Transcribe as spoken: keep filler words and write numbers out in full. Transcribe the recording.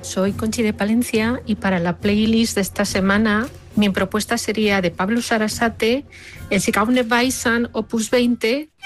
soy Conchi de Palencia y para la playlist de esta semana mi propuesta sería de Pablo Sarasate, el Sigaune Baisan Opus veinte,